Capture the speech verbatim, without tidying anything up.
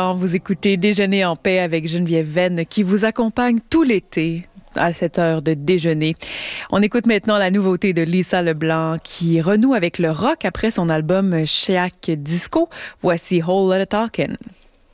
Leblanc, vous écoutez Déjeuner en paix avec Geneviève Venn qui vous accompagne tout l'été à cette heure de déjeuner. On écoute maintenant la nouveauté de Lisa Leblanc qui renoue avec le rock après son album Sheak Disco. Voici Whole Lotta Talkin'.